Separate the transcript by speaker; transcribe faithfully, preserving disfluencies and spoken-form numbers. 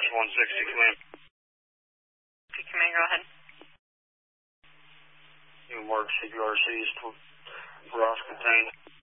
Speaker 1: Rush one sixty, command.
Speaker 2: Command, go ahead.
Speaker 1: You mark C P R Cs, Ross contained.